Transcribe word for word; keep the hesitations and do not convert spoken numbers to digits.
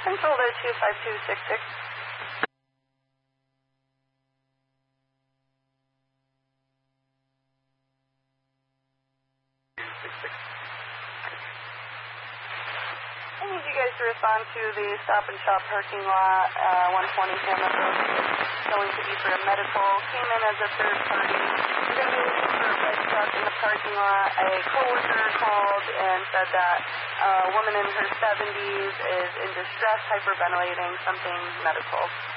Central to two five two six six. I need you guys to respond to the Stop and Shop parking lot, uh, one twenty Hammond Road. Going to be for a medical. Came in as a third party. We're going to be looking for a red truck in the parking lot. A coworker called and said that a woman in her seventies is in distress, hyperventilating, something medical.